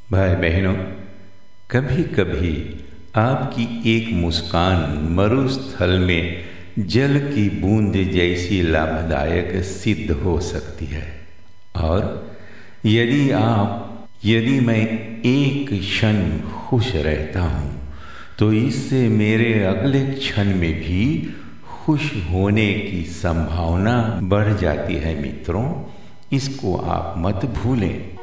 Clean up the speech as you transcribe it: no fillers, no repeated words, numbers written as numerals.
भाई बहनों, कभी कभी आपकी एक मुस्कान मरुस्थल में जल की बूंद जैसी लाभदायक सिद्ध हो सकती है। और यदि मैं एक क्षण खुश रहता हूँ तो इससे मेरे अगले क्षण में भी खुश होने की संभावना बढ़ जाती है। मित्रों, इसको आप मत भूलें।